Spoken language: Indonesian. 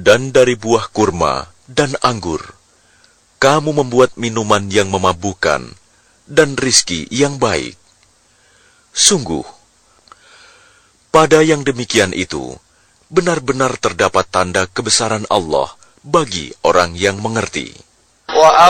Dan dari buah kurma dan anggur, kamu membuat minuman yang memabukkan dan rizki yang baik. Sungguh, pada yang demikian itu, benar-benar terdapat tanda kebesaran Allah bagi orang yang mengerti.